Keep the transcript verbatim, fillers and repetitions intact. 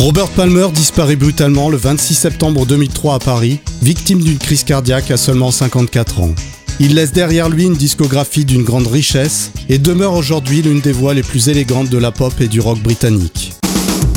Robert Palmer disparaît brutalement le vingt-six septembre deux mille trois à Paris, victime d'une crise cardiaque à seulement cinquante-quatre ans. Il laisse derrière lui une discographie d'une grande richesse et demeure aujourd'hui l'une des voix les plus élégantes de la pop et du rock britannique.